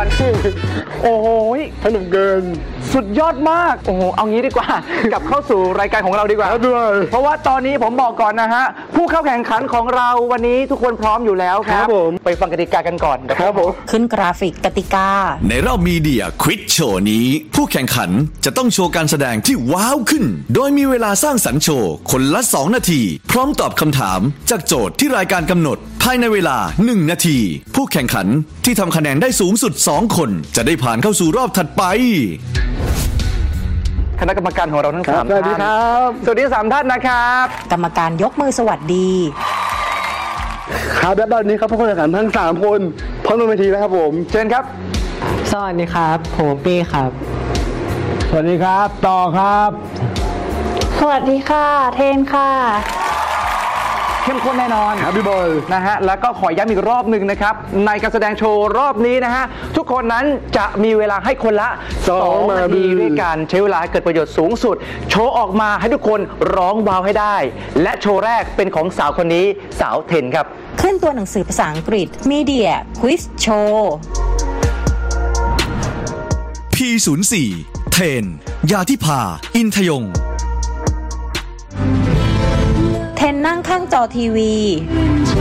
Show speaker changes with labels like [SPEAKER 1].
[SPEAKER 1] อนโอ้โห
[SPEAKER 2] สนุกเกิน
[SPEAKER 1] สุดยอดมากโอ้โหเอางี้ดีกว่ากลับเข้าสู่รายการของเราดีกว่า
[SPEAKER 2] ด้วย
[SPEAKER 1] เพราะว่าตอนนี้ผมบอกก่อนนะฮะผู้เข้าแข่งขันของเราวันนี้ทุกคนพร้อมอยู่แล้วครับไปฟังกติกากันก่อน
[SPEAKER 2] ครับผม
[SPEAKER 3] ขึ้นกราฟิกกติกา
[SPEAKER 4] ในรอบมีเดียควิซโชว์นี้ผู้แข่งขันจะต้องโชว์การแสดงที่ว้าวขึ้นโดยมีเวลาสร้างสรรค์โชว์คนละ2 นาทีพร้อมตอบคำถามจากโจทย์ที่รายการกำหนดภายในเวลา1 นาทีผู้แข่งขันที่ทำคะแนนได้สูงสุด2 คนจะได้ผ่านเข้าสู่รอบถัดไป
[SPEAKER 1] คณะกรรมการของเราทั้ง3ท่าน
[SPEAKER 2] สวัสดีครับ
[SPEAKER 1] สวัสดี3ท่านนะครับ
[SPEAKER 3] กรรมการยกมือสวัสดี
[SPEAKER 2] ครับและตอนนี้ครับผู้แข่งขันทั้ง3 คนพร้อมลงเวทีแล้วครับผม
[SPEAKER 1] เชิญครับ
[SPEAKER 5] สวัสดีครับผมปี้ครับ
[SPEAKER 2] สวัสดีครับต่อครับ
[SPEAKER 6] สวัสดีค่ะเทนค่ะ
[SPEAKER 1] เข้มข้นแน่นอน
[SPEAKER 2] ครับพี่บอย
[SPEAKER 1] นะฮะแล้วก็ขอย้ำอีกรอบหนึ่งนะครับในการแสดงโชว์รอบนี้นะฮะทุกคนนั้นจะมีเวลาให้คนละ2 นาทีด้วยกันใช้เวลาเกิดประโยชน์สูงสุดโชว์ออกมาให้ทุกคนร้องว้าวให้ได้และโชว์แรกเป็นของสาวคนนี้สาวเทนครับ
[SPEAKER 3] ขึ้นตัวหนังสือภาษาอังกฤษ Media Quiz Show
[SPEAKER 4] P04 เทนยาธิภาอินทยง
[SPEAKER 3] เทนนั่งข้างจอทีวี